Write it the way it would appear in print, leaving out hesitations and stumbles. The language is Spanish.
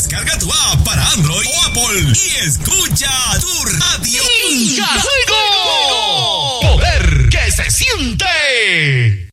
Descarga tu app para Android o Apple y escucha tu radio. ¡Juego! ¡Poder que se siente!